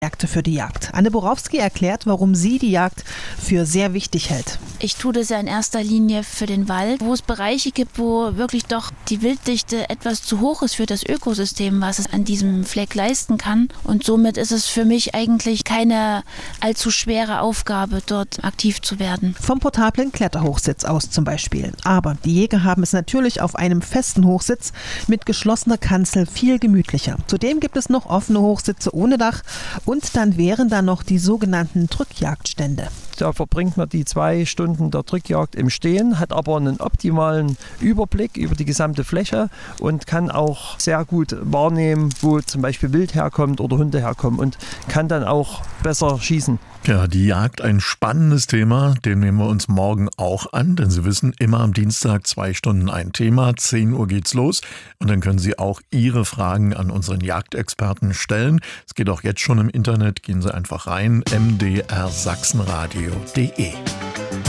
Märkte für die Jagd. Anne Borowski erklärt, warum sie die Jagd für sehr wichtig hält. Ich tue das ja in erster Linie für den Wald, wo es Bereiche gibt, wo wirklich doch die Wilddichte etwas zu hoch ist für das Ökosystem, was es an diesem Fleck leisten kann. Und somit ist es für mich eigentlich keine allzu schwere Aufgabe, dort aktiv zu werden. Vom portablen Kletterhochsitz aus zum Beispiel. Aber die Jäger haben es natürlich auf einem festen Hochsitz mit geschlossener Kanzel viel gemütlicher. Zudem gibt es noch offene Hochsitze ohne Dach und dann wären da noch die sogenannten Drückjagdstände. Da verbringt man die 2 Stunden der Drückjagd im Stehen, hat aber einen optimalen Überblick über die gesamte Fläche und kann auch sehr gut wahrnehmen, wo zum Beispiel Wild herkommt oder Hunde herkommen und kann dann auch besser schießen. Ja, die Jagd, ein spannendes Thema, den nehmen wir uns morgen auch an, denn Sie wissen, immer am Dienstag 2 Stunden ein Thema, 10 Uhr geht's los und dann können Sie auch Ihre Fragen an unseren Jagdexperten stellen. Es geht auch jetzt schon im Internet, gehen Sie einfach rein, mdrsachsenradio.de.